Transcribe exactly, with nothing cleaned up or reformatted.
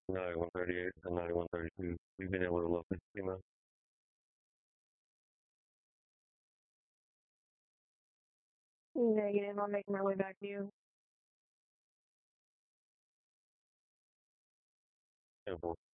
ninety-one thirty-eight and ninety-one thirty-two. We've been able to locate female. Negative. I'll make my way back to you. ten four.